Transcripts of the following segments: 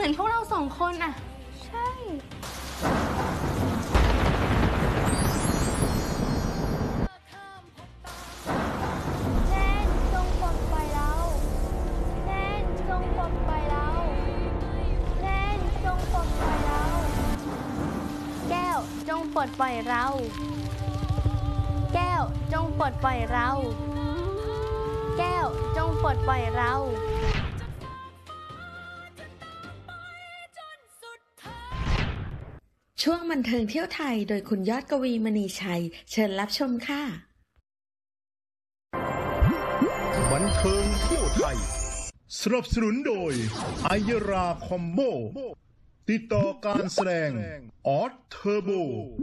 มือนพวกเราสองคนอะใช่แนนจงปลดปล่อยเราแนนจงปลดปล่อยเราแนนจงปลดปล่อยเราแก้วจงปลดปล่อยเราแก้วจงปลดปล่อยเราแก้วจงปลดปล่อยเราช่วงบันเทิงเที่ยวไทยโดยคุณยอดกวีมณีชัยเชิญรับชมค่ะบันเทิงเที่ยวไทยสนับสนุนโดยไอยราคอมโบติดต่อการแสดงออสเทอร์โบ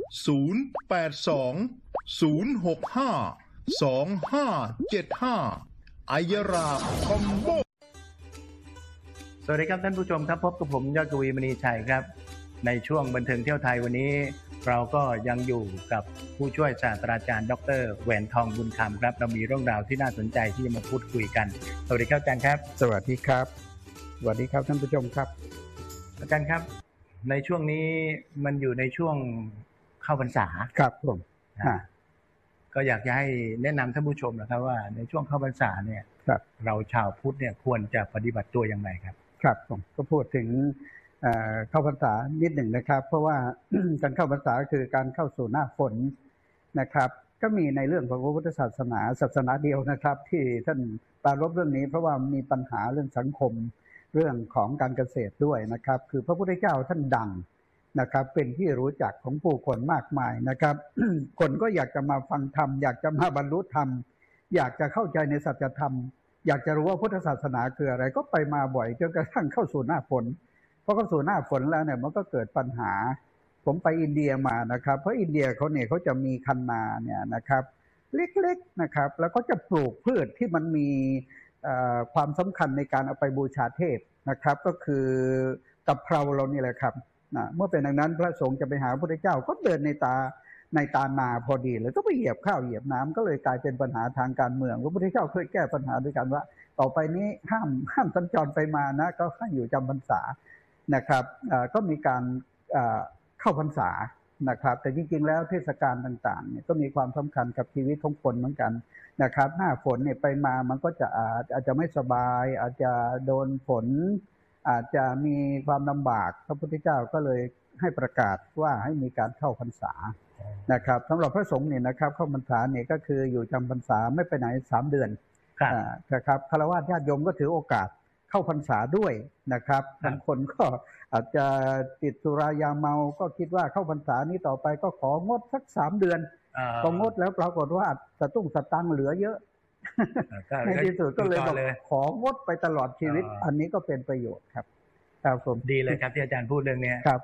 082-065-2575ไอยราคอมโบสวัสดีครับท่านผู้ชมครับพบกับผมยอดกวีมณีชัยครับในช่วงบันเทิงเที่ยวไทยวันนี้เราก็ยังอยู่กับผู้ช่วยศาสตราจารย์ดร.แหวนทองบุญคำครับเรามีเรื่องราวที่น่าสนใจที่จะมาพูดคุยกันสวัสดีครับอาจารย์ครับสวัสดีครับสวัสดีครับท่านผู้ชมครับอาจารย์ครับในช่วงนี้มันอยู่ในช่วงเข้าพรรษาครับผมก็อยากจะให้แนะนำท่านผู้ชมนะครับว่าในช่วงเข้าพรรษาเนี่ยเราชาวพุทธเนี่ยควรจะปฏิบัติตัวอย่างไรครับครับผมก็พูดถึงเข้าพรรษานิดหนึ่งนะครับเพราะว่า การเข้าพรรษาคือการเข้าสู่หน้าฝนนะครับก็มีในเรื่องของพระพุทธศาสนาเดียวนะครับที่ท่านปรารภเรื่องนี้เพราะว่ามีปัญหาเรื่องสังคมเรื่องของการเกษตรด้วยนะครับคือพระพุทธเจ้าท่านดังนะครับเป็นที่รู้จักของผู้คนมากมายนะครับ คนก็อยากจะมาฟังธรรมอยากจะมาบรรลุธรรมอยากจะเข้าใจในสัจธรรมอยากจะรู้ว่าพุทธศาสนาคืออะไรก็ไปมาบ่อยจนกระทั่งเข้าสู่หน้าฝนพอเข้าสู่หน้าฝนแล้วเนี่ยมันก็เกิดปัญหาผมไปอินเดียมานะครับเพราะอินเดียเขาจะมีคันนาเนี่ยนะครับเล็กๆนะครับแล้วก็จะปลูกพืชที่มันมีความสำคัญในการเอาไปบูชาเทพนะครับก็คือกะเพราเรานี่แหละครับเมื่อเป็นดังนั้นพระสงฆ์จะไปหาพระพุทธเจ้าก็เดินในตานาพอดีเลยก็ไปเหยียบข้าวเหยียบน้ำก็เลยกลายเป็นปัญหาทางการเมืองพระพุทธเจ้าเคยแก้ปัญหาด้วยกันว่าต่อไปนี้ห้ามสัญจรไปมานะก็ให้อยู่จำพรรษานะครับก็มีการเข้าพรรษานะครับแต่จริงๆแล้วเทศกาลต่างๆเนี่ยก็มีความสำคัญกับชีวิตของคนเหมือนกันนะครับหน้าฝนเนี่ยไปมามันก็อาจจะไม่สบายอาจจะโดนฝนอาจจะมีความลำบากพระพุทธเจ้าก็เลยให้ประกาศว่าให้มีการเข้าพรรษานะครับสำหรับพระสงฆ์เนี่ยนะครับเข้าพรรษาเนี่ยก็คืออยู่จำพรรษาไม่ไปไหน3 เดือนนะครับฆราวาสญาติโยมก็ถือโอกาสเข้าพรรษาด้วยนะครับบางคนก็อาจจะติดสุรายาเมาก็คิดว่าเข้าพรรษานี้ต่อไปก็ของดสัก3 เดือนพองดแล้วปรากฏว่าสตังค์เหลือเยอะในที่สุดก็เลยบอกของดไปตลอดชีวิตอันนี้ก็เป็นประโยชน์ครับครับผมดีเลยครับที่อาจารย์พูดเรื่องนี้